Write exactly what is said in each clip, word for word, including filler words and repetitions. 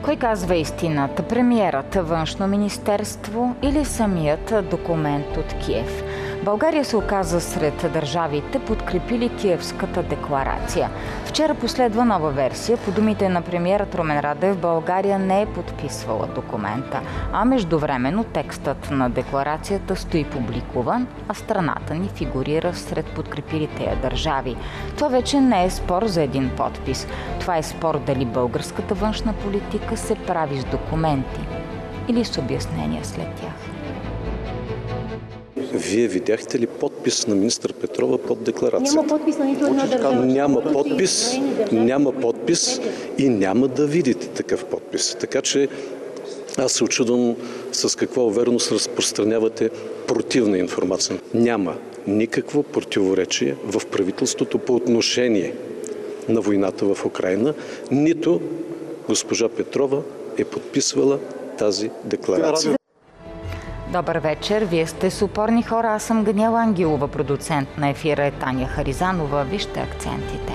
Кой казва истината? Премиерът, Външно министерство или самият документ от Киев? България се оказа сред държавите, подкрепили Киевската декларация. Вчера последва нова версия. По думите на премиерът Румен Радев, България не е подписвала документа, а междувременно текстът на декларацията стои публикуван, а страната ни фигурира сред подкрепилите я държави. Това вече не е спор за един подпис. Това е спор дали българската външна политика се прави с документи или с обяснения след тях. Вие видяхте ли подпис на министър Петрова под декларацията? Няма подпис на нито една държава. Няма подпис, няма подпис и няма да видите такъв подпис. Така че аз се учудвам с каква увереност разпространявате противна информация. Няма никакво противоречие в правителството по отношение на войната в Украйна, нито госпожа Петрова е подписвала тази декларация. Добър вечер, вие сте с упорни хора, аз съм Ганиела Ангелова, продуцент на ефира е Таня Харизанова. Вижте акцентите.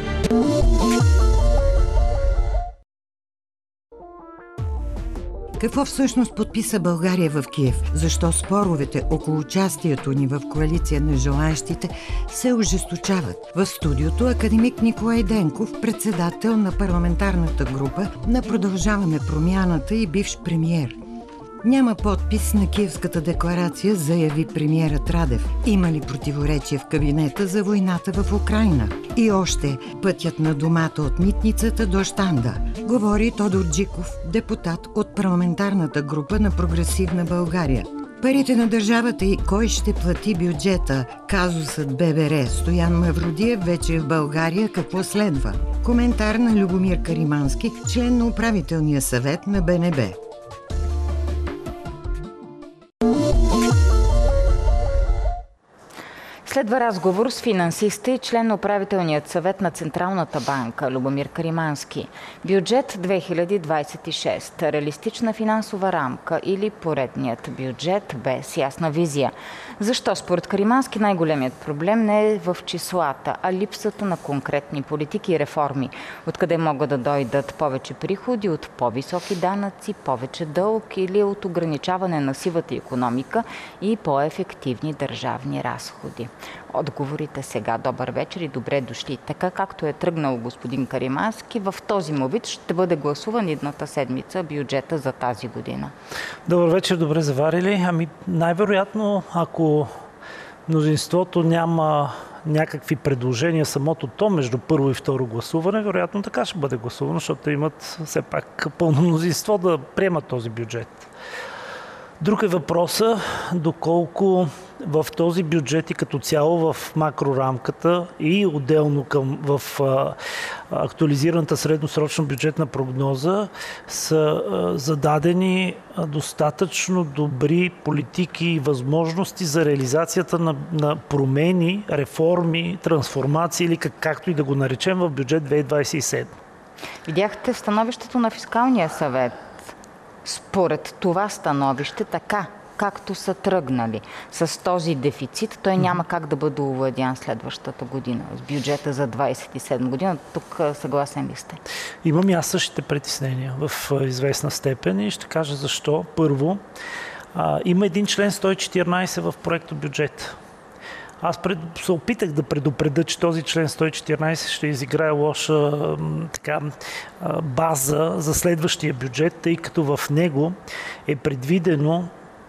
Какво всъщност подписа България в Киев? Защо споровете около участието ни в коалиция на желаещите се ожесточават? В студиото академик Николай Денков, председател на парламентарната група на Продължаваме промяната и бивш премиер. Няма подпис на Киевската декларация, заяви премиерът Радев. Има ли противоречие в кабинета за войната в Украйна? И още пътят на домата от митницата до щанда. Говори Тодор Джиков, депутат от парламентарната група на Прогресивна България. Парите на държавата и кой ще плати бюджета? Казусът ББР. Стоян Мавродиев вече в България. Какво следва? Коментар на Любомир Каримански, член на управителния съвет на БНБ. Следва разговор с финансиста и член на управителният съвет на Централната банка Любомир Каримански. Бюджет две хиляди двадесет и шеста. Реалистична финансова рамка или поредният бюджет без ясна визия. Защо според Каримански най-големият проблем не е в числата, а липсата на конкретни политики и реформи? Откъде могат да дойдат повече приходи от по-високи данъци, повече дълг или от ограничаване на сивата икономика и по-ефективни държавни разходи? Отговорите сега. Добър вечер и добре дошли. Така както е тръгнал господин Каримански, в този му вид ще бъде гласуван едната седмица бюджета за тази година. Добър вечер, добре заварили. Ами най-вероятно, ако мнозинството няма някакви предложения самото то между първо и второ гласуване, вероятно така ще бъде гласувано, защото имат все пак пълно мнозинство да приемат този бюджет. Друг е въпроса, доколко в този бюджет и като цяло в макрорамката и отделно към, в а, актуализираната средносрочна бюджетна прогноза са а, зададени а, достатъчно добри политики и възможности за реализацията на, на промени, реформи, трансформации или как, както и да го наречем в бюджет две хиляди двадесет и седма. Видяхте становището на Фискалния съвет. Според това становище, така както са тръгнали с този дефицит, той няма как да бъде овладян следващата година с бюджета за двадесет и седма година. Тук съгласен ли сте? Имам и аз същите притеснения в известна степен и ще кажа защо. Първо, а, има един член сто и четиринадесет в проекта бюджет. Аз пред, се опитах да предупредя, че този член сто и четиринадесет ще изиграе лоша така, база за следващия бюджет, тъй като в него е предвидено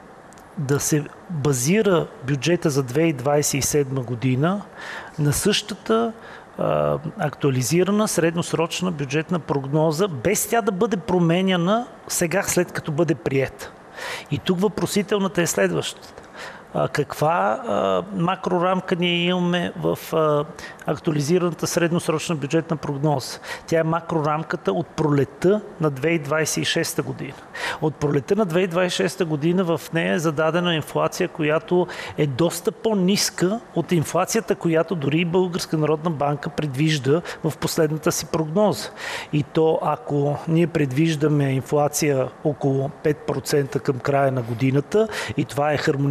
да се базира бюджета за две хиляди двадесет и седма година на същата а, актуализирана средносрочна бюджетна прогноза, без тя да бъде променяна сега, след като бъде приета. И тук въпросителната е следващата. Каква а, макрорамка ние имаме в а, актуализираната средносрочна бюджетна прогноза? Тя е макрорамката от пролетта на две хиляди двадесет и шеста година. От пролетта на две хиляди двадесет и шеста година в нея е зададена инфлация, която е доста по-ниска от инфлацията, която дори и Българска народна банка предвижда в последната си прогноза. И то, ако ние предвиждаме инфлация около пет процента към края на годината и това е хармонизирания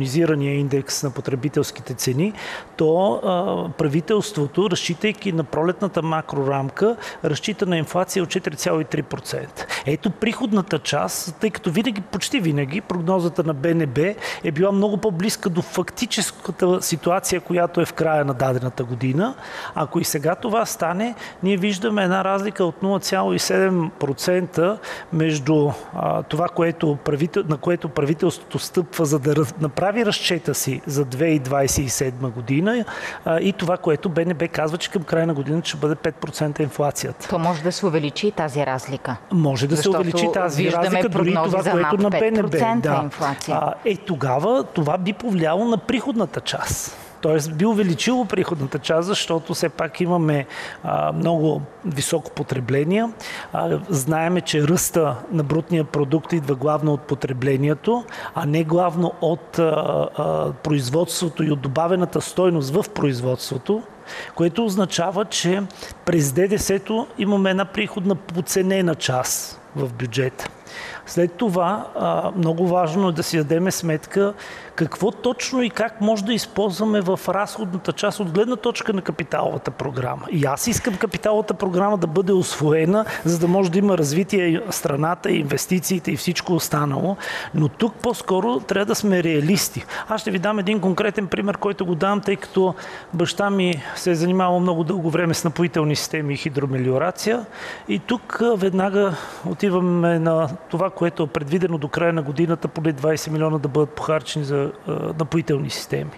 инфлационния индекс на потребителските цени, то а, правителството, разчитайки на пролетната макрорамка, разчита на инфлация от четири цяло и три процента. Ето приходната част, тъй като винаги, почти винаги, прогнозата на Б Н Б е била много по-близка до фактическата ситуация, която е в края на дадената година. Ако и сега това стане, ние виждаме една разлика от нула цяло и седем процента между а, това, което правител, на което правителството стъпва, за да раз, направи разчета си за две хиляди двадесет и седма година а, и това, което Б Н Б казва, че към края на годината ще бъде пет процента инфлацията. То може да се увеличи тази разлика. Може да Защото се увеличи тази разлика, дори това, което на Б Н Б. Да. А, е, тогава това би повлияло на приходната част. Тоест би увеличило приходната част, защото все пак имаме а, много високо потребление. А, знаеме, че ръста на брутния продукт идва главно от потреблението, а не главно от а, а, производството и от добавената стойност в производството, което означава, че през Д Д С-то имаме една приходна подценена част в бюджета. След това много важно е да си дадем сметка какво точно и как може да използваме в разходната част от гледна точка на капиталовата програма. И аз искам капиталовата програма да бъде усвоена, за да може да има развитие страната, инвестициите и всичко останало. Но тук по-скоро трябва да сме реалисти. Аз ще ви дам един конкретен пример, който го дам, тъй като баща ми се е занимавал много дълго време с напоителни системи и хидромелиорация. И тук веднага отиваме на това, което е предвидено до края на годината, поне двадесет милиона да бъдат похарчени за а, напоителни системи.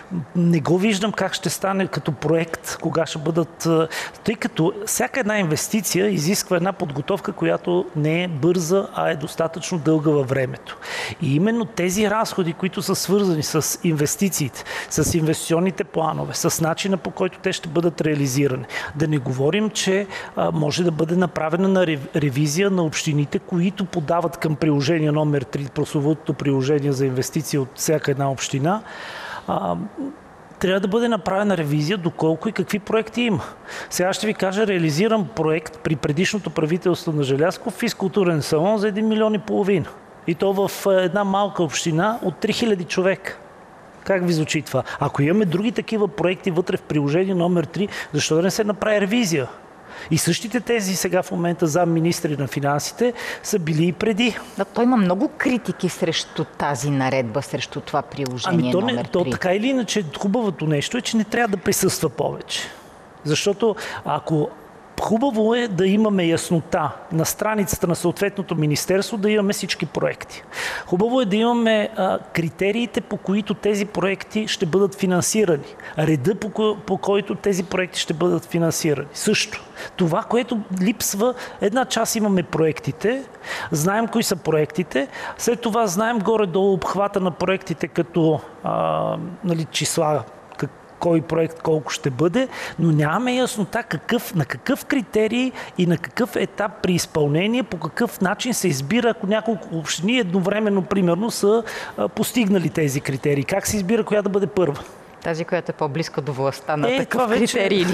Не го виждам как ще стане като проект, кога ще бъдат... А, тъй като всяка една инвестиция изисква една подготовка, която не е бърза, а е достатъчно дълга във времето. И именно тези разходи, които са свързани с инвестициите, с инвестиционните планове, с начина, по който те ще бъдат реализирани. Да не говорим, че а, може да бъде направена на ревизия на общините, които подават към приложение номер три, прословутото приложение за инвестиции от всяка една община, а, трябва да бъде направена ревизия доколко и какви проекти има. Сега ще ви кажа, реализиран проект при предишното правителство на Желязков, физкултурен салон за един милион и половина. И то в една малка община от три хиляди човека. Как ви звучи това? Ако имаме други такива проекти вътре в приложение номер три, защо да не се направи ревизия? И същите тези сега в момента замминистри на финансите са били и преди. Да, той има много критики срещу тази наредба, срещу това приложение ами то номер не, три. То така или иначе хубавото нещо е, че не трябва да присъства повече. Защото ако хубаво е да имаме яснота на страницата на съответното министерство, да имаме всички проекти. Хубаво е да имаме а, критериите, по които тези проекти ще бъдат финансирани. Реда, по, ко- по който тези проекти ще бъдат финансирани. Също. Това, което липсва, една част имаме проектите, знаем кои са проектите, след това знаем горе-долу обхвата на проектите като а, нали, числа, кой проект колко ще бъде, но нямаме яснота какъв, на какъв критерий и на какъв етап при изпълнение, по какъв начин се избира, ако няколко общини едновременно, примерно, са а, постигнали тези критерии. Как се избира коя да бъде първа? Тази, която е по-близка до властта на е, такъв вече... критерий.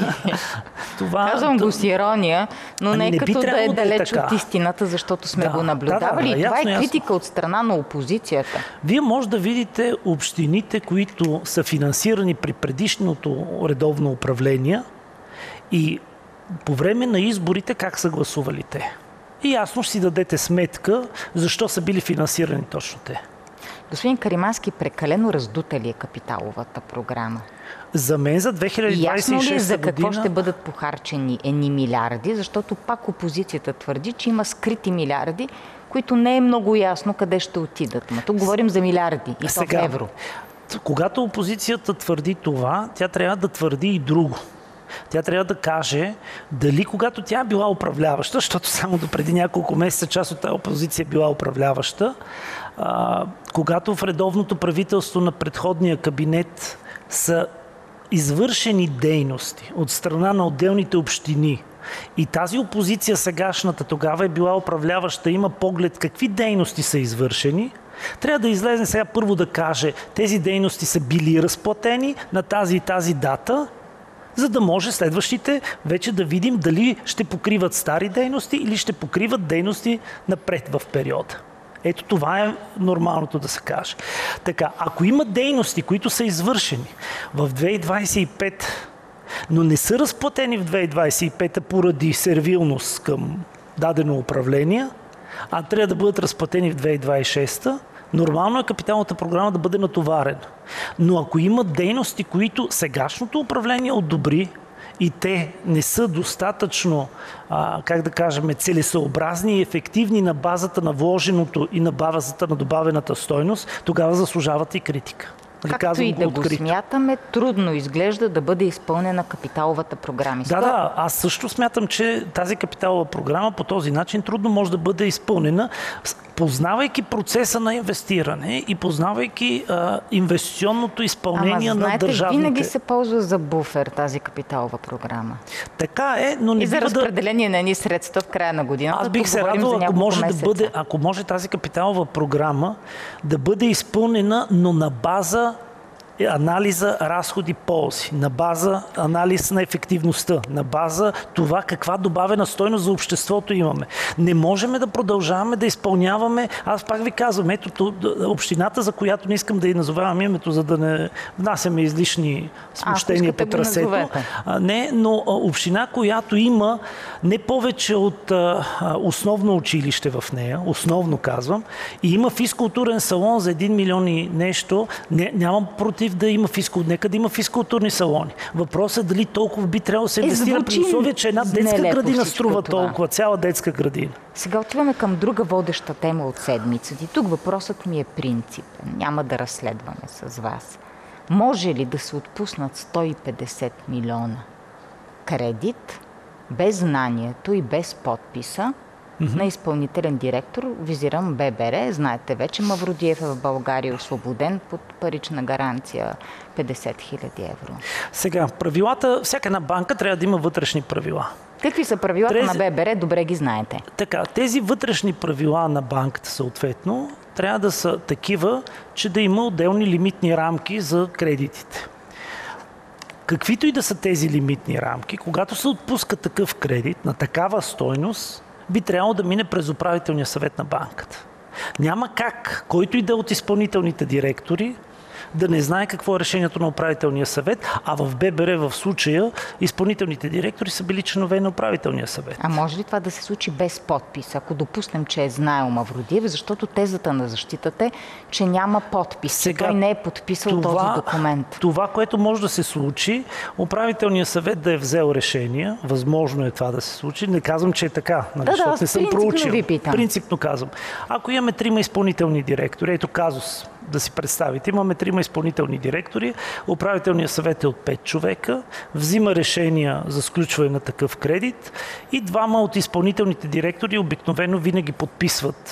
това... Казвам го с ирония, но ами не, не като да е далеч така. от истината, защото сме да, го наблюдавали. Да, да, да, това ясно, е критика ясно. от страна на опозицията. Вие може да видите общините, които са финансирани при предишното редовно управление и по време на изборите как са гласували те. И ясно ще си дадете сметка защо са били финансирани точно те. Господин Каримански, прекалено раздута ли е капиталовата програма? За мен за две хиляди двадесет и шеста ясно ли е за какво година... ще бъдат похарчени едни милиарди, защото пак опозицията твърди, че има скрити милиарди, които не е много ясно къде ще отидат. Но тук говорим за милиарди и то в евро. Когато опозицията твърди това, тя трябва да твърди и друго. Тя трябва да каже дали когато тя е била управляваща, защото само до преди няколко месеца част от тази опозиция е била управляваща, а, когато в редовното правителство на предходния кабинет са извършени дейности от страна на отделните общини и тази опозиция сегашната тогава е била управляваща, има поглед какви дейности са извършени, трябва да излезе сега първо да каже тези дейности са били разплатени на тази и тази дата, за да може следващите вече да видим дали ще покриват стари дейности или ще покриват дейности напред в периода. Ето това е нормалното да се каже. Така, ако има дейности, които са извършени в две хиляди двадесет и пета, но не са разплатени в две хиляди двадесет и пета поради сервилност към дадено управление, а трябва да бъдат разплатени в две хиляди двадесет и шеста, нормално е капиталната програма да бъде натоварена. Но ако има дейности, които сегашното управление одобри и те не са достатъчно, а, как да кажем, целесъобразни и ефективни на базата на вложеното и на базата на добавената стойност, тогава заслужават и критика. Както и да го смятаме, трудно изглежда да бъде изпълнена капиталовата програма. Да, да, аз също смятам, че тази капиталова програма по този начин трудно може да бъде изпълнена, познавайки процеса на инвестиране и познавайки а, инвестиционното изпълнение Ама, знаете, на държавните... винаги се ползва за буфер тази капиталова програма. Така е, но не и за бива разпределение на едни средства в края на годината. Аз бих се радвал, ако може да бъде, ако може тази капиталова програма да бъде изпълнена, но на база анализа разходи-ползи, на база анализ на ефективността, на база това каква добавена стойност за обществото имаме. Не можем да продължаваме да изпълняваме, аз пак ви казвам, ето общината, за която не искам да й назовавам името, за да не внасяме излишни смущения по трасето. Не, но община, която има не повече от а, основно училище в нея, основно казвам, и има физкултурен салон за един милион и нещо, не, нямам против да има физкул... Нека да има физкултурни салони. Въпросът е дали толкова би трябвало да се инвестира е, при условие, че една детска градина струва това. Толкова, цяла детска градина. Сега отиваме към друга водеща тема от седмицата. И тук въпросът ми е принципен. Няма да разследваме с вас. Може ли да се отпуснат сто и петдесет милиона кредит без знанието и без подписа Mm-hmm. на изпълнителен директор, визирам Б Б Р. Знаете вече, Мавродиев е в България освободен под парична гаранция петдесет хиляди евро. Сега, правилата, всяка една банка трябва да има вътрешни правила. Какви са правилата Трези... на Б Б Р? Добре ги знаете. Така, тези вътрешни правила на банката съответно трябва да са такива, че да има отделни лимитни рамки за кредитите. Каквито и да са тези лимитни рамки, когато се отпуска такъв кредит на такава стойност, би трябвало да мине през управителния съвет на банката. Няма как, който и да е от изпълнителните директори, да не знае какво е решението на управителния съвет, а в Б Б Р в случая изпълнителните директори са били членове на управителния съвет. А може ли това да се случи без подпис, ако допуснем, че е знаел Мавродиев, защото тезата на защитата е, че няма подпис, Сега, той не е подписал това, този документ. Това, което може да се случи, управителният съвет да е взел решение, възможно е това да се случи, не казвам, че е така, нали, да, защото да, не съм проучил. Ви питам. Принципно казвам. Ако имаме трима изпълнителни директори, ето казус, да си представите. Имаме трима изпълнителни директори, управителният съвет е от пет човека, взима решения за сключване на такъв кредит и двама от изпълнителните директори обикновено винаги подписват.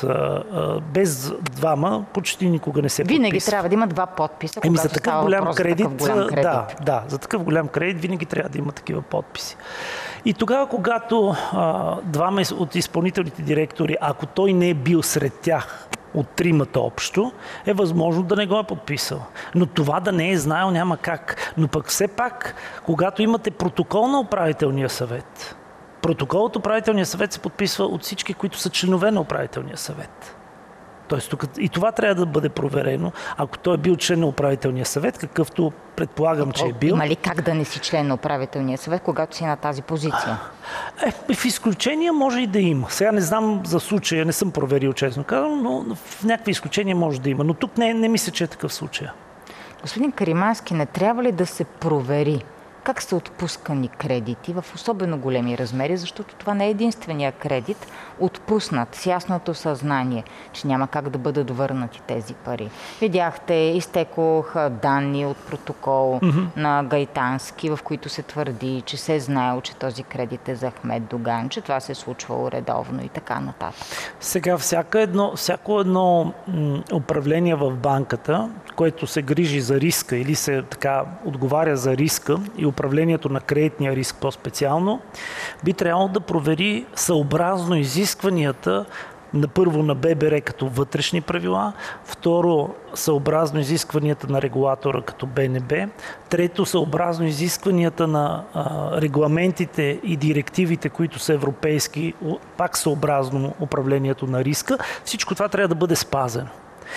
Без двама почти никога не се подписва. Винаги трябва да има два подписа, когато за такъв голям кредит, за такъв голям кредит. Да, да, за такъв голям кредит винаги трябва да има такива подписи. И тогава, когато а, двама от изпълнителните директори, ако той не е бил сред тях, от тримата общо, е възможно да не го е подписал. Но това да не е знаел няма как. Но пък все пак, когато имате протокол на управителния съвет, протокол от управителния съвет се подписва от всички, които са членове на управителния съвет. Тоест, тук и това трябва да бъде проверено. Ако той е бил член на управителния съвет, какъвто предполагам, че е бил. Има ли как да не си член на управителния съвет, когато си на тази позиция? Е, в изключения може и да има. Сега не знам за случая, не съм проверил, честно казвам, но в някакви изключения може да има. Но тук не, не мисля, че е такъв случай. Господин Каримански, не трябва ли да се провери как са отпускани кредити в особено големи размери, защото това не е единствения кредит, отпуснат с ясното съзнание, че няма как да бъдат върнати тези пари. Видяхте, изтекоха данни от протокол mm-hmm. на Гайтански, в които се твърди, че се е знаел, че този кредит е за Ахмед Доган, че това се е случвало редовно и така нататък. Сега, всяко едно, всяко едно м, управление в банката, което се грижи за риска или се така отговаря за риска и управлението на кредитния риск по-специално, би трябвало да провери съобразно изискванията На първо на Б Б Р като вътрешни правила, второ съобразно изискванията на регулатора като Б Н Б, трето съобразно изискванията на а, регламентите и директивите, които са европейски, пак съобразно управлението на риска. Всичко това трябва да бъде спазено.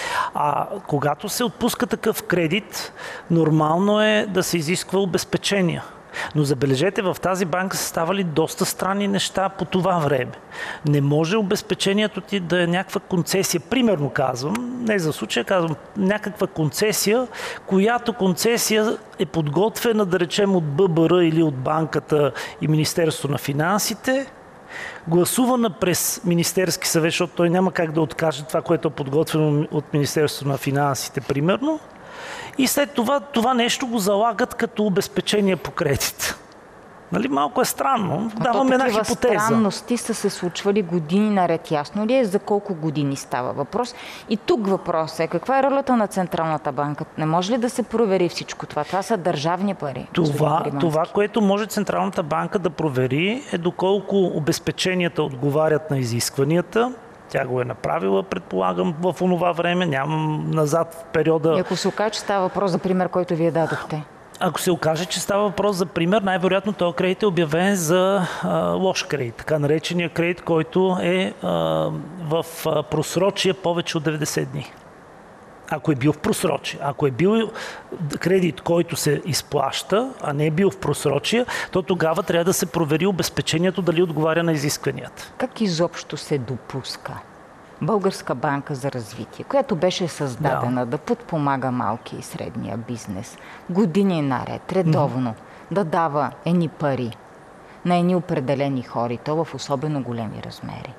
А когато се отпуска такъв кредит, нормално е да се изисква обезпечения. Но забележете, в тази банка са ставали доста странни неща по това време. Не може обезпечението ти да е някаква концесия. Примерно казвам, не за случая, казвам някаква концесия, която концесия е подготвена, да речем, от Б Б Р или от банката и Министерството на финансите, гласувана през Министерски съвет, защото той няма как да откаже това, което е подготвено от Министерството на финансите, примерно. И след това това нещо го залагат като обезпечение по кредит. Нали, малко е странно. Даваме една хипотеза. Такива странности са се случвали години наред. Ясно ли е за колко години става въпрос? И тук въпрос е, каква е ролята на Централната банка? Не може ли да се провери всичко това? Това са държавни пари. Това, това, което може Централната банка да провери, е доколко обезпеченията отговарят на изискванията. Тя го е направила, предполагам, в онова време. Нямам назад в периода. И ако се окаже, че става въпрос за пример, който вие дадохте? Ако се окаже, че става въпрос за пример, най-вероятно този кредит е обявен за а, лош кредит. Така наречения кредит, който е а, в а, просрочие повече от деветдесет дни. Ако е бил в просрочие. Ако е бил кредит, който се изплаща, а не е бил в просрочие, то тогава трябва да се провери обезпечението дали отговаря на изискванията. Как изобщо се допуска Българска банка за развитие, която беше създадена да, да подпомага малки и средния бизнес, години наред, редовно, mm-hmm. да дава едни пари на едни определени хора, и то в особено големи размери?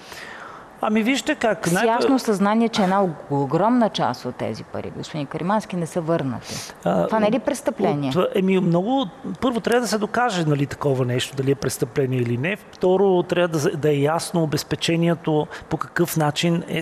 Ами вижте как... С ясно съзнание, че една огромна част от тези пари, господин Каримански, не са върнати. А, това не е ли престъпление? От, еми много... Първо трябва да се докаже, нали, такова нещо, дали е престъпление или не. Второ, трябва да, да е ясно обезпечението по какъв начин е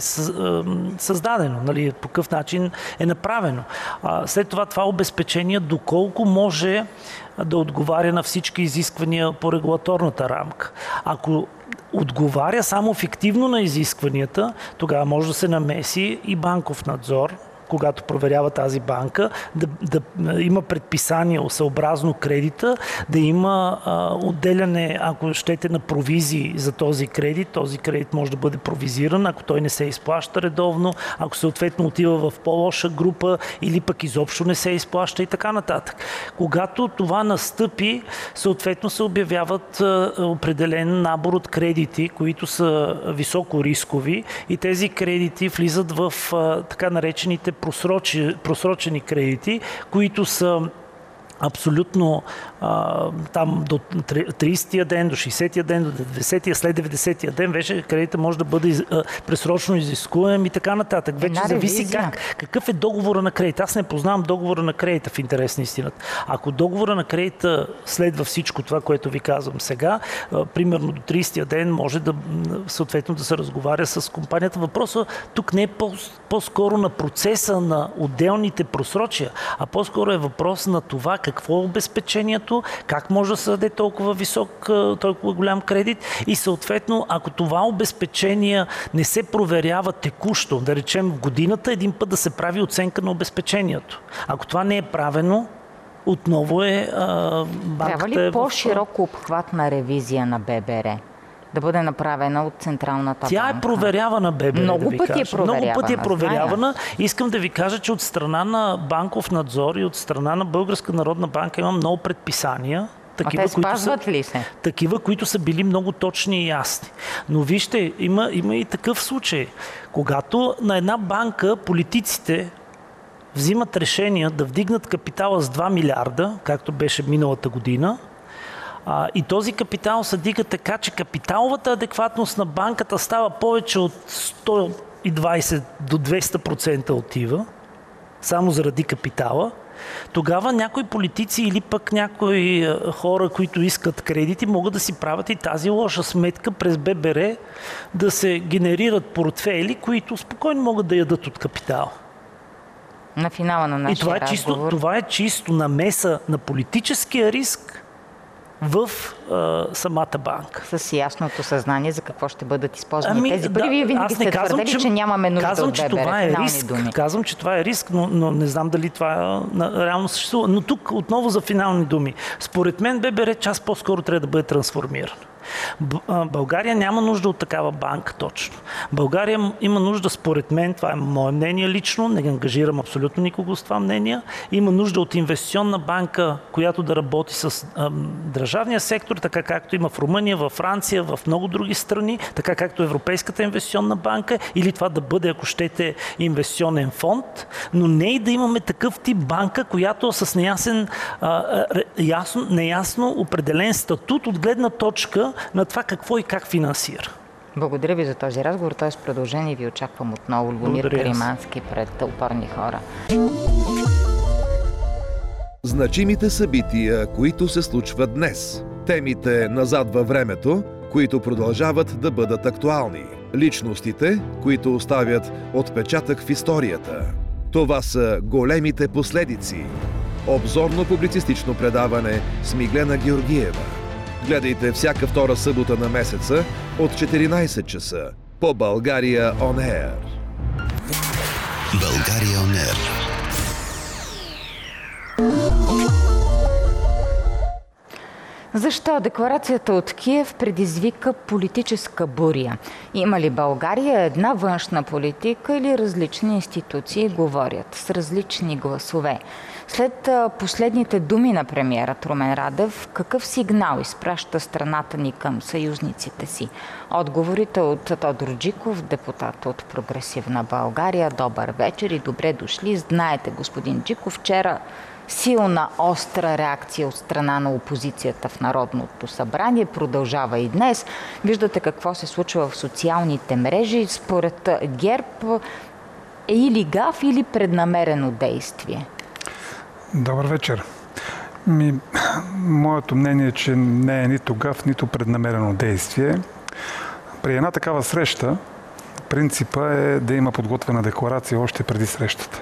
създадено, нали, по какъв начин е направено. А, след това това обезпечение доколко може да отговаря на всички изисквания по регулаторната рамка. Ако отговаря само фиктивно на изискванията, тогава може да се намеси и банков надзор, когато проверява тази банка, да, да има предписание съобразно кредита, да има а, отделяне, ако щете, на провизии за този кредит. Този кредит може да бъде провизиран, ако той не се изплаща редовно, ако съответно отива в по-лоша група или пък изобщо не се изплаща и така нататък. Когато това настъпи, съответно се обявяват а, определен набор от кредити, които са високо рискови, и тези кредити влизат в а, така наречените Просрочи, просрочени кредити, които са абсолютно а, там до тридесетия ден, до шейсетия ден, до деветдесетия, след деветдесетия ден вече кредита може да бъде а, пресрочно изискуем и така нататък. Вече Една зависи ревизия. как, какъв е договора на кредита. Аз не познавам договора на кредита, в интерес на истината. Ако договора на кредита следва всичко това, което ви казвам сега, а, примерно до тридесетия ден може да съответно да се разговаря с компанията. Въпросът тук не е по, по-скоро на процеса на отделните просрочия, а по-скоро е въпрос на това какво е обезпечението, как може да се даде толкова висок, толкова голям кредит и съответно, ако това обезпечение не се проверява текущо, да речем в годината, един път да се прави оценка на обезпечението. Ако това не е правено, отново е а, банката... Трябва ли е по-широко обхватна ревизия на Б Б Р да бъде направена от Централната Тя банка? Тя е проверявана, Б Б Р, Много да ви пъти кажа. е проверявана. Много пъти е проверявана. Зная. Искам да ви кажа, че от страна на банков надзор и от страна на Българска народна банка има много предписания. Такива, а те спазват които ли се? Такива, които са били много точни и ясни. Но вижте, има, има и такъв случай. Когато на една банка политиците взимат решения да вдигнат капитала с два милиарда, както беше миналата година, А, и този капитал се дига така, че капиталовата адекватност на банката става повече от сто и двадесет до двеста процента отива, само заради капитала. Тогава някои политици или пък някои хора, които искат кредити, могат да си правят и тази лоша сметка през Б Б Р да се генерират портфейли, които спокойно могат да ядат от капитала. На финала на нашия и това е, разговор. чисто, това е чисто намеса на политическия риск в а, самата банка. С ясното съзнание за какво ще бъдат използвани Ами, тези да, пари. Вие винаги аз не сте казвам, твърдели, че, че нямаме нужда казвам, от че ББР. това е Финални риск. думи. Казвам, че това е риск, но, но не знам дали това на, реално съществува. Но тук отново за финални думи. Според мен ББР част по-скоро трябва да бъде трансформиран. България няма нужда от такава банка точно. България има нужда, според мен, това е мое мнение лично, не ангажирам абсолютно никого с това мнение, има нужда от инвестиционна банка, която да работи с а, държавния сектор, така както има в Румъния, във Франция, в много други страни, така както Европейската инвестиционна банка, или това да бъде, ако щете, инвестиционен фонд, но не и да имаме такъв тип банка, която с неясен, а, ясно, неясно определен статут от гледна точка на това какво и как финансира. Благодаря ви за този разговор. Той е с продължение и ви очаквам отново. Любомир Каримански пред Опорни хора. Значимите събития, които се случват днес. Темите назад във времето, които продължават да бъдат актуални. Личностите, които оставят отпечатък в историята. Това са големите последици. Обзорно-публицистично предаване с Миглена Георгиева. Гледайте всяка втора събота на месеца от четиринайсет часа по България Он Еър. България Он Еър. Защо декларацията от Киев предизвика политическа буря? Има ли България една външна политика или различни институции говорят с различни гласове? След последните думи на премиера Румен Радев, какъв сигнал изпраща страната ни към съюзниците си? Отговорите от Тодор Джиков, депутат от Прогресивна България. Добър вечер и добре дошли. Знаете, господин Джиков, вчера силна, остра реакция от страна на опозицията в Народното събрание продължава и днес. Виждате какво се случва в социалните мрежи. Според ГЕРБ е или гаф, или преднамерено действие. Добър вечер. Ми, моето мнение е, че не е нито гаф, нито преднамерено действие. При една такава среща принципа е да има подготвена декларация още преди срещата.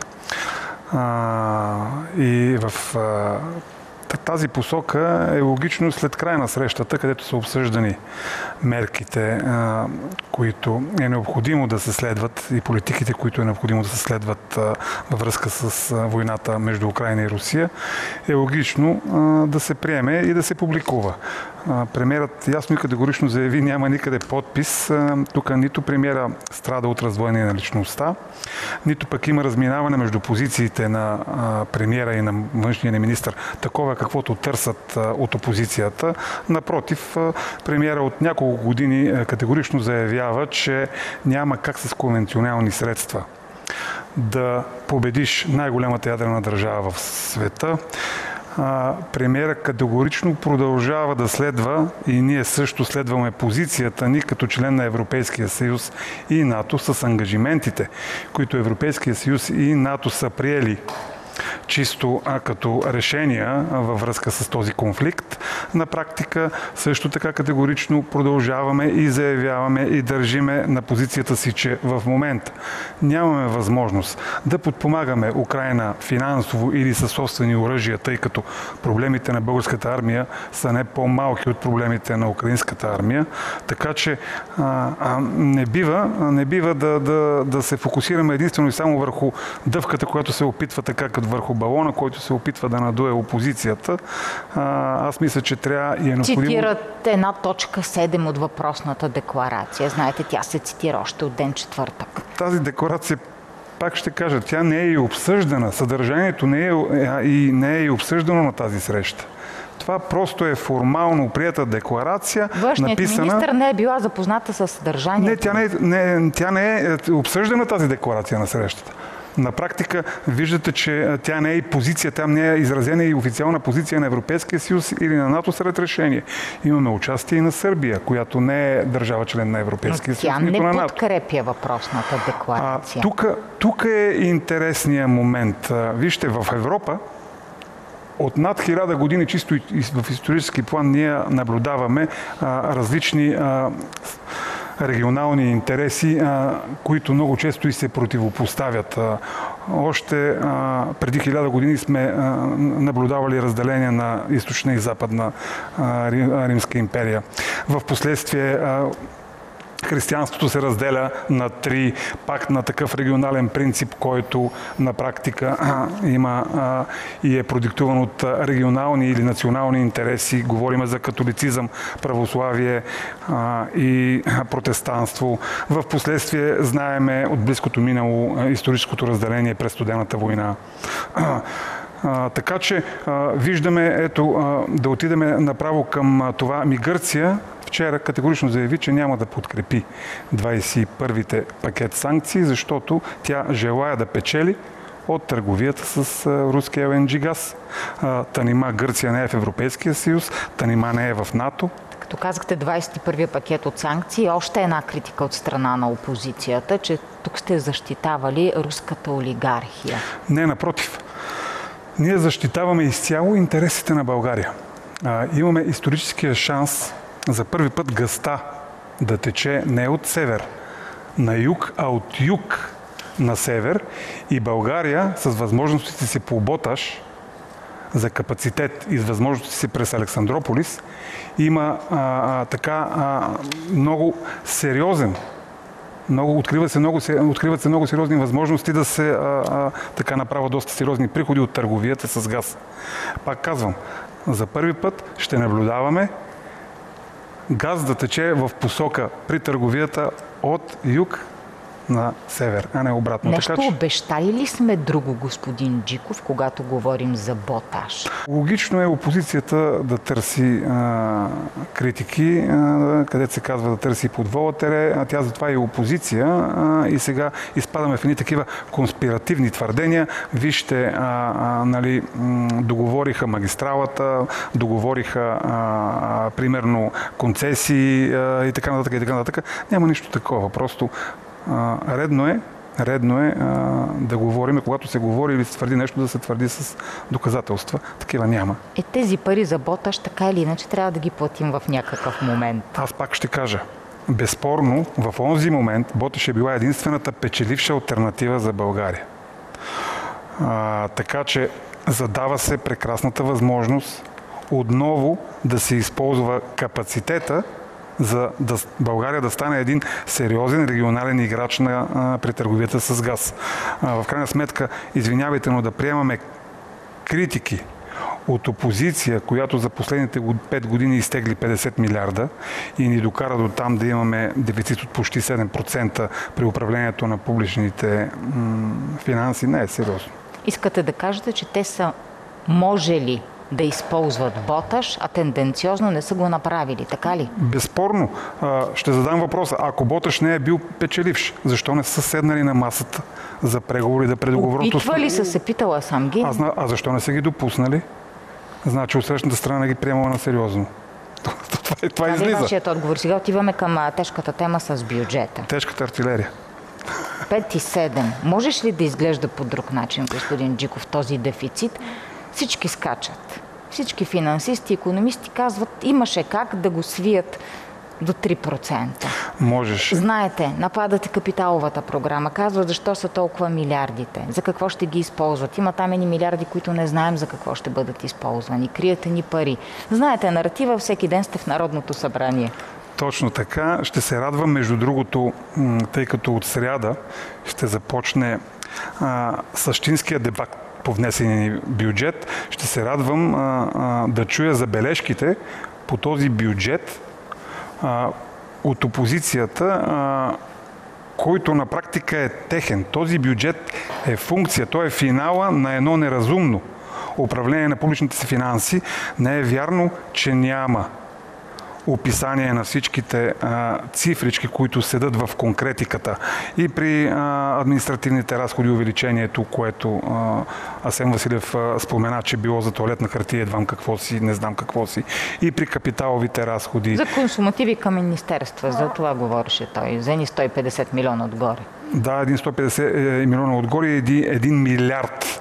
А, и в а, тази посока е логично след края на срещата, където са обсъждани мерките, а, които е необходимо да се следват и политиките, които е необходимо да се следват а, във връзка с а, войната между Украйна и Русия, е логично а, да се приеме и да се публикува. Премиерът ясно и категорично заяви, няма никъде подпис. Тук нито премиера страда от раздвоение на личността, нито пък има разминаване между позициите на премиера и на външния министър, такова каквото търсят от опозицията. Напротив, премиера от няколко години категорично заявява, че няма как с конвенционални средства да победиш най-голямата ядрена държава в света. Премиера категорично продължава да следва и ние също следваме позицията ни като член на Европейския съюз и НАТО с ангажиментите, които Европейския съюз и НАТО са приели чисто а, като решения а, във връзка с този конфликт. На практика също така категорично продължаваме и заявяваме и държиме на позицията си, че в момента нямаме възможност да подпомагаме Украйна финансово или със собствени оръжия, тъй като проблемите на българската армия са не по-малки от проблемите на украинската армия. Така че а, а, не бива, не бива да, да, да се фокусираме единствено и само върху дъвката, която се опитва така като върху балона, който се опитва да надуе опозицията. А, аз мисля, че трябва и е необходимо... Цитират една точка седем от въпросната декларация. Знаете, тя се цитира още от ден четвъртък. Тази декларация, пак ще кажа, тя не е и обсъждана. Съдържанието не е и, не е и обсъждано на тази среща. Това просто е формално прията декларация, Външният написана... министър не е била запозната с съдържанието. Не, тя не, е, не, тя не е обсъждана тази декларация на срещата. На практика виждате, че тя не е и позиция, там не е изразена и официална позиция на Европейския съюз или на НАТО сред решение. Имаме участие и на Сърбия, която не е държава член на Европейския съюз, нито на НАТО. Тя не подкрепя въпросната декларация. Тук, тук е интересният момент. Вижте, в Европа от над хиляда години, чисто и в исторически план, ние наблюдаваме а, различни а, регионални интереси, а, които много често и се противопоставят. А, Още а, преди хиляда години сме а, наблюдавали разделение на източна и западна а, Римска империя. В последствие а, християнството се разделя на три, пак на такъв регионален принцип, който на практика а, има а, и е продиктуван от регионални или национални интереси. Говорим за католицизъм, православие а, и протестанство. В последствие знаеме от близкото минало а, историческото разделение през Студената война. А, а, така че а, виждаме, ето, а, да отидеме направо към а, това. Ми Гърция вчера категорично заяви, че няма да подкрепи двадесет и първите пакет санкции, защото тя желая да печели от търговията с руския Ел Ен Джи газ. Та нима Гърция не е в Европейския съюз, та нима не е в НАТО. Като казахте двадесет и първия пакет от санкции, още една критика от страна на опозицията, че тук сте защитавали руската олигархия. Не, напротив. Ние защитаваме изцяло интересите на България. Имаме историческия шанс за първи път газта да тече не от север на юг, а от юг на север, и България с възможностите си по Боташ за капацитет и с възможностите си през Александрополис има а, а, така а, много сериозен, много, откриват, се много, откриват се много сериозни възможности да се а, а, така направят доста сериозни приходи от търговията с газ. Пак казвам, за първи път ще наблюдаваме газ да тече в посока при търговията от юг на север, а не обратно. Нещо така, че... обещали ли сме друго, господин Джиков, когато говорим за Боташ? Логично е опозицията да търси а, критики, а, където се казва да търси подвола тере, а тя затова е опозиция, а, и сега изпадаме в едни такива конспиративни твърдения. Вижте, а, а, нали, договориха магистралата, договориха а, а, примерно концесии а, и така нататък, и така нататък. Няма нищо такова, просто а, редно е Редно е а, да говорим, когато се говори или се твърди нещо, да се твърди с доказателства. Такива няма. Е, тези пари за Боташ, така или иначе, трябва да ги платим в някакъв момент. Аз пак ще кажа. Безспорно, в онзи момент Боташ е била единствената печеливша алтернатива за България. А, така че задава се прекрасната възможност отново да се използва капацитета, за да България да стане един сериозен регионален играч на, а, при търговията с газ. А, в крайна сметка, извинявайте, но да приемаме критики от опозиция, която за последните пет години изтегли петдесет милиарда и ни докара до там да имаме дефицит от почти седем процента при управлението на публичните м- финанси, не е сериозно. Искате да кажете, че те са можели да използват Боташ, а тенденциозно не са го направили, така ли? Безспорно. Ще задам въпроса. Ако Боташ не е бил печеливш, защо не са седнали на масата за преговори да предоговорят? Опитвали са се, питала съм ги. А, а защо не са ги допуснали? Значи от срещната страна не ги приемала на сериозно. Това, това, това излиза. Вашият отговор. Сега отиваме към тежката тема с бюджета. Тежката артилерия. пет и седем. Можеш ли да изглежда по друг начин, господин Джиков, този дефицит? Всички скачат. Всички финансисти, икономисти казват, имаше как да го свият до три процента. Можеш. Знаете, нападате капиталовата програма, казват защо са толкова милиардите, за какво ще ги използват. Има там едни милиарди, които не знаем за какво ще бъдат използвани. Криете ни пари. Знаете, наратива, всеки ден сте в Народното събрание. Точно така. Ще се радвам, между другото, тъй като от сряда ще започне а, същинския дебат по внесения бюджет, ще се радвам а, а, да чуя забележките по този бюджет а, от опозицията, а, който на практика е техен. Този бюджет е функция, той е финала на едно неразумно управление на публичните си финанси. Не е вярно, че няма описание на всичките а, цифрички, които седат в конкретиката. И при а, административните разходи увеличението, което а, Асен Василев а, спомена, че било за тоалетна хартия, едвам какво си, не знам какво си. И при капиталовите разходи. За консумативи към министерства, за това говореше той. За едни сто и петдесет милиона отгоре. Да, един сто и петдесет милиона отгоре и един, един милиард,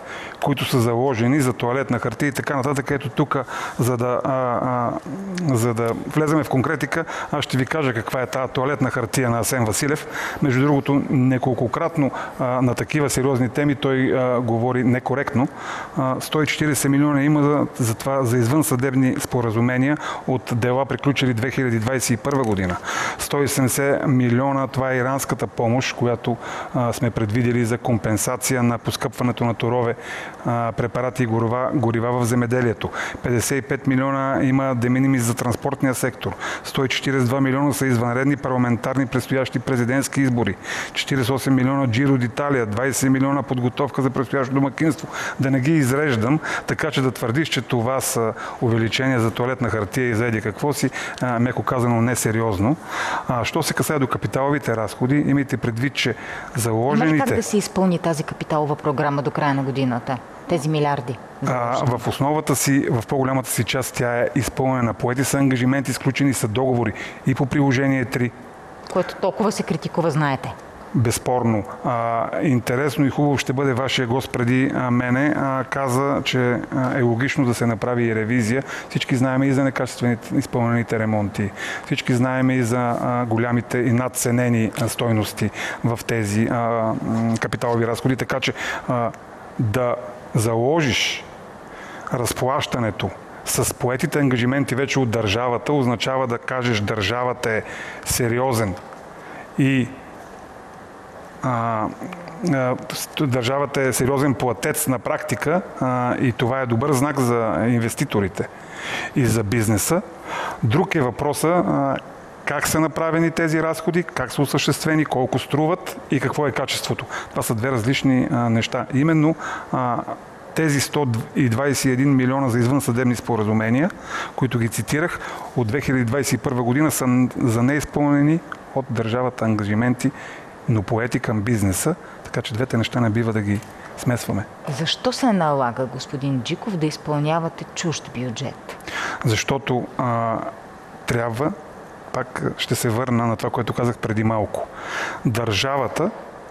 които са заложени за тоалетна хартия и така нататък. Ето тук, за да, а, а, за да влеземе в конкретика, аз ще ви кажа каква е тази тоалетна хартия на Асен Василев. Между другото, неколкократно а, на такива сериозни теми той а, говори некоректно. А, сто и четиридесет милиона има за, за това, за извънсъдебни споразумения от дела, приключили две хиляди двадесет и първа година. сто и седемдесет милиона, това е иранската помощ, която а, сме предвидели за компенсация на поскъпването на торове, а, препарати и горива, горива в земеделието. петдесет и пет милиона има де минимис за транспортния сектор. сто и четиридесет и два милиона са извънредни парламентарни предстоящи президентски избори. четиридесет и осем милиона Джиро d'Italia, двадесет милиона подготовка за предстоящо домакинство. Да не ги изреждам, така че да твърдиш, че това са увеличения за тоалетна хартия и за еди какво си, а, меко казано несериозно. А, що се касае до капиталовите разходи, имайте предвид, че заложените... Има ли как да се изпълни тази капиталова програма до края на годината? Тези милиарди? А, в основата си, в по-голямата си част, тя е изпълнена. Поети са ангажименти, изключени са договори и по приложение три. Което толкова се критикува, знаете. Безспорно. А, интересно и хубаво ще бъде вашия гост преди а, мене. А, каза, че а, е логично да се направи и ревизия. Всички знаем и за некачествените изпълнените ремонти. Всички знаем и за а, голямите и надценени а, стойности в тези а, м, капиталови разходи. Така че а, да заложиш разплащането с поетите ангажименти вече от държавата, означава да кажеш, държавата е сериозен и а, а, държавата е сериозен платец на практика а, и това е добър знак за инвеститорите и за бизнеса. Друг е въпроса а, как са направени тези разходи, как са осъществени, колко струват и какво е качеството. Това са две различни а, неща. Именно а, тези сто и двадесет и един милиона за извънсъдебни споразумения, които ги цитирах, от две хиляди двадесет и първа година са за неизпълнени от държавата ангажименти, но поети към бизнеса, така че двете неща не бива да ги смесваме. Защо се налага, господин Джиков, да изпълнявате чужд бюджет? Защото а, трябва, пак ще се върна на това, което казах преди малко. Държавата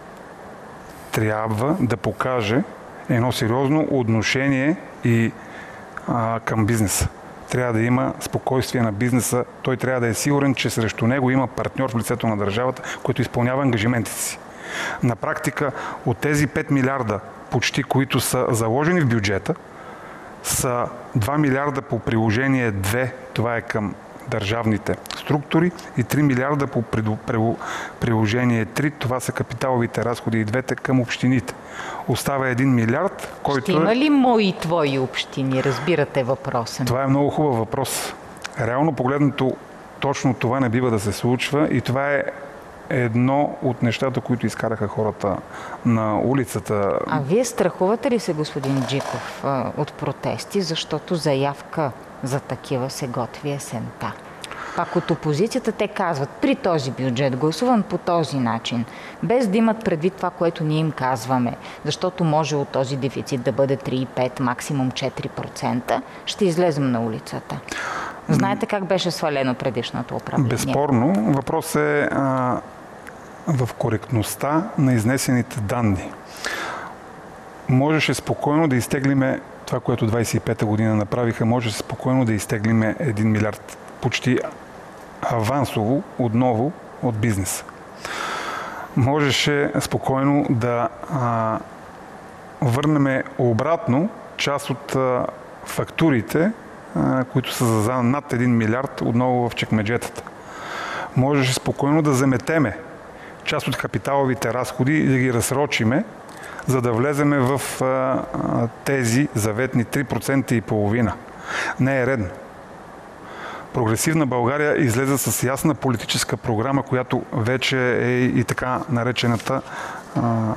трябва да покаже едно сериозно отношение и а, към бизнеса. Трябва да има спокойствие на бизнеса. Той трябва да е сигурен, че срещу него има партньор в лицето на държавата, който изпълнява ангажиментите си. На практика от тези пет милиарда, почти които са заложени в бюджета, са два милиарда по приложение две, това е към държавните структури, и три милиарда по приложение три, това са капиталовите разходи и двете към общините. Остава един милиард, който... Ще има ли мои твои общини? Разбирате въпроса. Това е много хубав въпрос. Реално погледнато, точно това не бива да се случва и това е едно от нещата, които изкараха хората на улицата. А вие страхувате ли се, господин Джиков, от протести, защото заявка за такива се готви есента? Пак от опозицията те казват, при този бюджет, гласуван по този начин, без да имат предвид това, което ние им казваме, защото може от този дефицит да бъде три и пет, максимум четири процента, ще излезем на улицата. Знаете как беше свалено предишното управление? Безспорно. Въпрос е а, в коректността на изнесените данни. Можеше спокойно да изтеглиме това, което двадесет и пета година направиха, можеше спокойно да изтеглиме един милиард почти авансово отново от бизнеса. Можеше спокойно да а, върнем обратно част от а, фактурите, а, които са за над един милиард отново в чекмеджетата. Можеше спокойно да заметеме част от капиталовите разходи и да ги разсрочиме, за да влеземе в а, а, тези заветни три процента и половина. Не е редно. Прогресивна България излезе с ясна политическа програма, която вече е и така наречената а,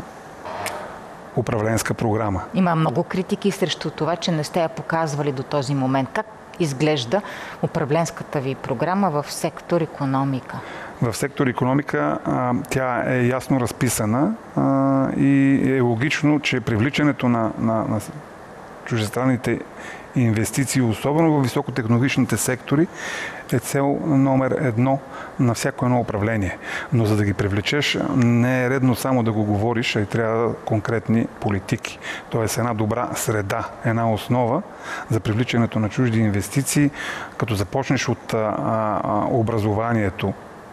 управленска програма. Има много критики срещу това, че не сте я показвали до този момент. Как изглежда управленската ви програма в сектор икономика? В сектор икономика а, тя е ясно разписана а, и е логично, че привличането на, на, на чуждестранните инвестиции, особено в високотехнологичните сектори, е цел номер едно на всяко едно управление. Но за да ги привлечеш, не е редно само да го говориш, а и трябва конкретни политики. Тоест една добра среда, една основа за привличането на чужди инвестиции, като започнеш от а, а, образованието,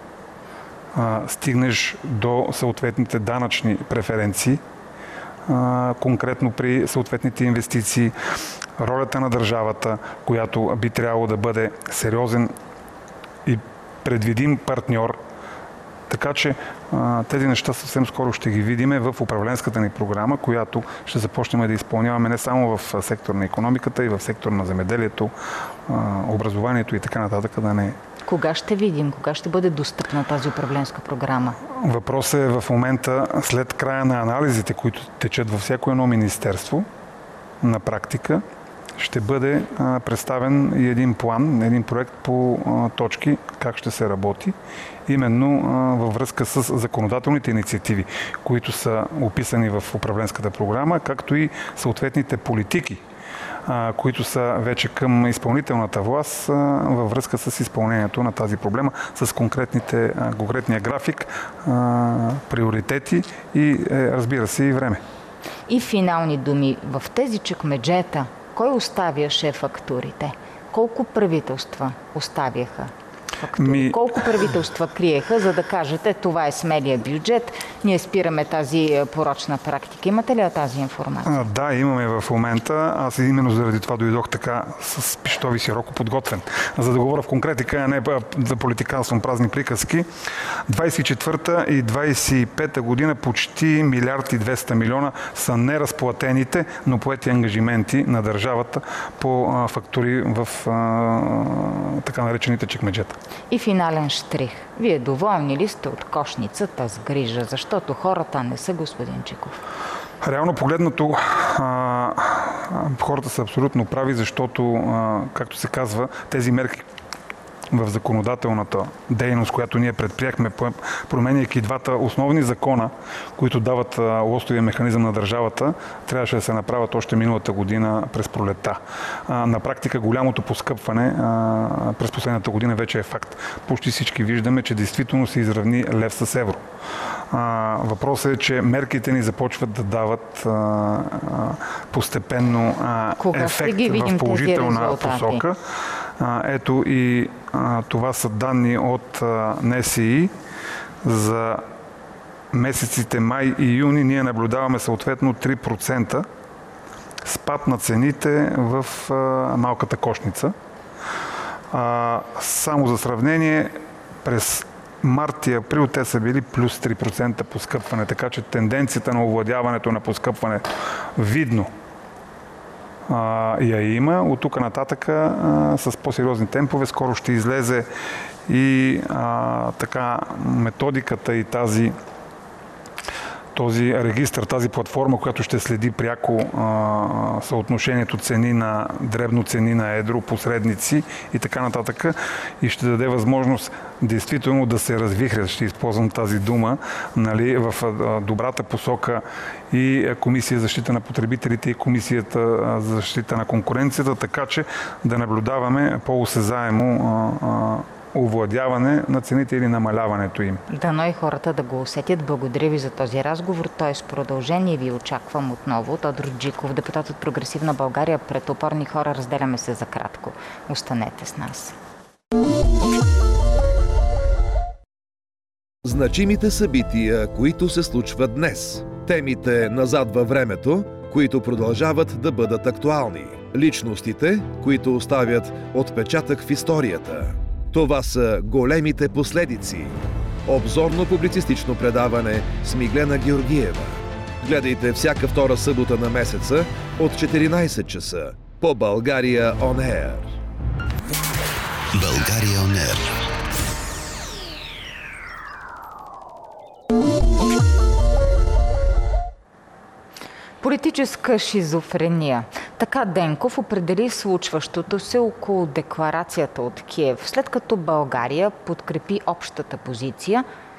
а, стигнеш до съответните данъчни преференции, а, конкретно при съответните инвестиции, ролята на държавата, която би трябвало да бъде сериозен и предвидим партньор. Така че а, тези неща съвсем скоро ще ги видим в управленската ни програма, която ще започнем да изпълняваме не само в сектор на икономиката, и в сектор на земеделието, а, образованието и така нататък. Да не... Кога ще видим? Кога ще бъде достъпна тази управленска програма? Въпросът е в момента, след края на анализите, които течат във всяко едно министерство, на практика ще бъде а, представен и един план, един проект по а, точки, как ще се работи, именно а, във връзка с законодателните инициативи, които са описани в управленската програма, както и съответните политики, а, които са вече към изпълнителната власт а, във връзка с изпълнението на тази проблема, с конкретните, а, конкретния график, а, приоритети и, е, разбира се, и време. И финални думи. В тези чекмеджета кой оставяше фактурите? Колко правителства оставяха фактури? Ми... Колко правителства криеха, за да кажете, това е смелия бюджет, ние спираме тази порочна практика? Имате ли тази информация? А, да, имаме в момента. Аз именно заради това дойдох така с пищови сироко подготвен. За да говоря в конкретика, а не да политиканствам празни приказки. двайсет и четвърта и двайсет и пета година почти милиард и двеста милиона са неразплатените, но поети ангажименти на държавата по а, фактури в а, така наречените чекмеджета. И финален штрих. Вие доволни ли сте от кошницата с грижа? Защото хората не са, господин Чиков. Реално погледнато, а, хората са абсолютно прави, защото, а, както се казва, тези мерки в законодателната дейност, която ние предприехме, променяйки двата основни закона, които дават лостовия механизъм на държавата, трябваше да се направят още миналата година през пролетта. На практика голямото поскъпване през последната година вече е факт. Почти всички виждаме, че действително се изравни лев с евро. Въпросът е, че мерките ни започват да дават постепенно ефект в положителна посока. Ето и а, това са данни от а, НСИ за месеците май и юни. Ние наблюдаваме съответно три процента спад на цените в а, малката кошница. А, само за сравнение, през март и април те са били плюс три процента поскъпване, така че тенденцията на овладяването на поскъпване видно Uh, я има. От тук нататък uh, с по-сериозни темпове скоро ще излезе и uh, така методиката и тази този регистър, тази платформа, която ще следи пряко а, съотношението цени на дребно, цени на едро, посредници и така нататък, и ще даде възможност действително да се развихрят, ще използвам тази дума, нали, в а, добрата посока и Комисия за защита на потребителите и Комисията за защита на конкуренцията, така че да наблюдаваме по-осезаемо а, а, овладяване на цените или намаляването им. Дано и хората да го усетят. Благодаря ви за този разговор. Той е с продължение. Ви очаквам отново. Тодор Джиков, депутат от Прогресивна България. Пред опорни хора разделяме се за кратко. Останете с нас. Значимите събития, които се случват днес. Темите назад във времето, които продължават да бъдат актуални. Личностите, които оставят отпечатък в историята. Това са големите последици. Обзорно-публицистично предаване с Миглена Георгиева. Гледайте всяка втора събота на месеца от четиринайсет часа по България Он Ер. България Он Ер. Политическа шизофрения. Така Денков определи случващото се около декларацията от Киев. След като България подкрепи общата позиция,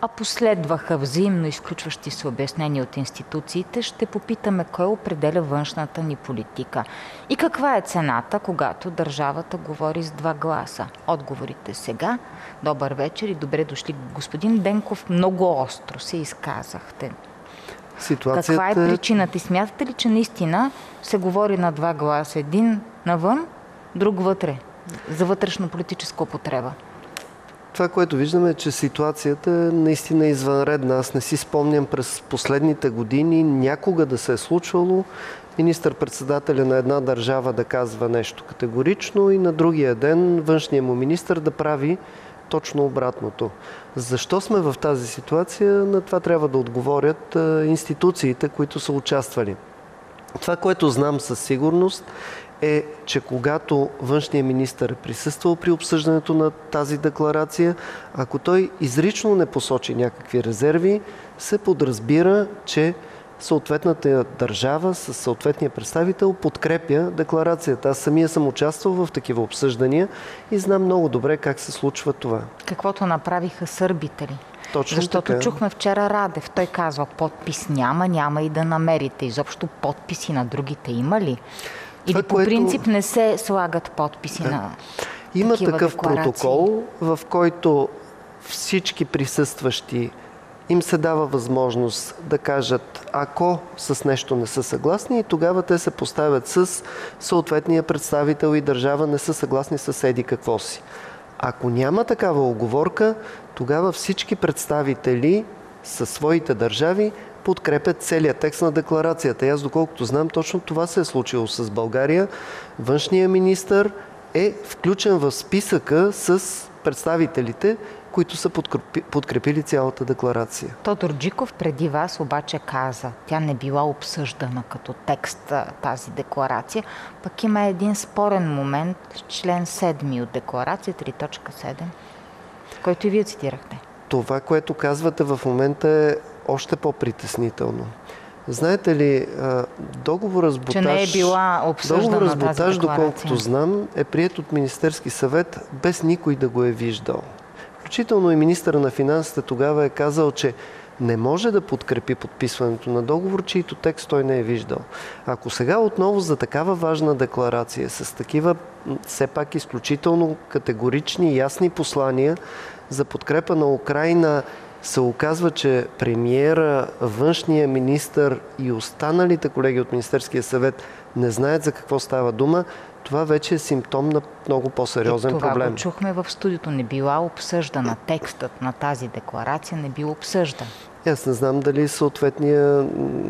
а последваха взаимно изключващи се обяснения от институциите, ще попитаме кой определя външната ни политика и каква е цената, когато държавата говори с два гласа. Отговорите сега. Добър вечер и добре дошли. Господин Денков, много остро се изказахте. Ситуацията... Каква е причината? И смятате ли, че наистина се говори на два гласа? Един навън, друг вътре, за вътрешно-политическа употреба? Това, което виждаме, е, че ситуацията е наистина извънредна. Аз не си спомням през последните години някога да се е случвало министър-председателя на една държава да казва нещо категорично и на другия ден външният му министър да прави точно обратното. Защо сме в тази ситуация? На това трябва да отговорят институциите, които са участвали. Това, което знам със сигурност, е, че когато външният министър е присъствал при обсъждането на тази декларация, ако той изрично не посочи някакви резерви, се подразбира, че съответната държава със съответния представител подкрепя декларацията. Аз самия съм участвал в такива обсъждания и знам много добре как се случва това. Каквото направиха сърбите ли? Точно Защото така. чухме вчера Радев. Той казва, подпис няма, няма и да намерите. Изобщо подписи на другите има ли? Или Това, по което... принцип не се слагат подписи да. на Има такива такъв декларации? протокол, в който всички присъстващи им се дава възможност да кажат, ако с нещо не са съгласни, и тогава те се поставят с съответния представител и държава не са съгласни с еди какво си. Ако няма такава уговорка, тогава всички представители със своите държави подкрепят целият текст на декларацията. И аз, доколкото знам, точно това се е случило с България. Външният министър е включен в списъка с представителите, които са подкрепили цялата декларация. Тодор Джиков преди вас обаче каза, тя не била обсъждана като текст тази декларация, пък има един спорен момент, член седми от декларация, три точка седем, който и вие цитирахте. Това, което казвате в момента е още по-притеснително. Знаете ли, договора с Ботаж... Че не е била обсъждана договора с тази Ботаж, декларация. доколкото знам, е приет от Министерски съвет без никой да го е виждал. Включително и министъра на финансите тогава е казал, че не може да подкрепи подписването на договор, чието текст той не е виждал. Ако сега отново за такава важна декларация, с такива все пак изключително категорични и ясни послания за подкрепа на Украйна, се оказва, че премиера, външния министър и останалите колеги от Министерския съвет не знаят за какво става дума, това вече е симптом на много по-сериозен това проблем. Това го чухме в студиото. Не била обсъждана. Текстът на тази декларация не бил обсъждан. Аз не знам дали съответния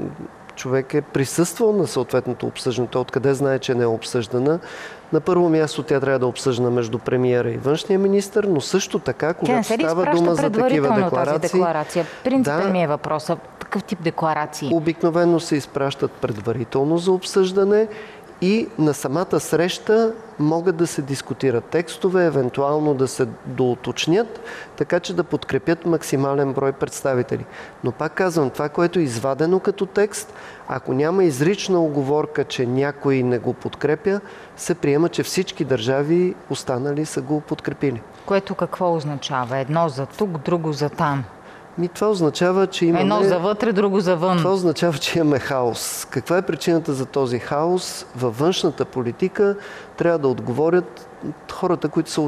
човек е присъствал на съответното обсъждане. Той откъде знае, че не е обсъждана. На първо място тя трябва да е обсъждана между премиера и външния министър, но също така, когато става дума за такива декларации... Тази декларация? Принципен да, ми е въпросът. Такъв тип декларации. Обикновено се изпращат предварително за обсъждане и на самата среща могат да се дискутират текстове, евентуално да се доуточнят, така че да подкрепят максимален брой представители. Но пак казвам, това, което е извадено като текст, ако няма изрична уговорка, че някой не го подкрепя, се приема, че всички държави останали са го подкрепили. Което какво означава? Едно за тук, друго за там. Ми, това означава, че имаме... Едно за вътре, друго за вън. Това означава, че имаме хаос. Каква е причината за този хаос? Във външната политика трябва да отговорят хората, които са